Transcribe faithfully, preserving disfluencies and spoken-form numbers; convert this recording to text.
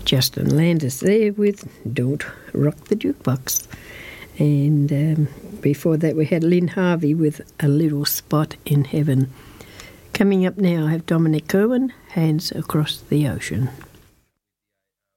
Justin Landis there with Don't Rock the Jukebox. And um, before that we had Lynn Harvey with A Little Spot in Heaven. Coming up now I have Dominic Kerwin, Hands Across the Ocean.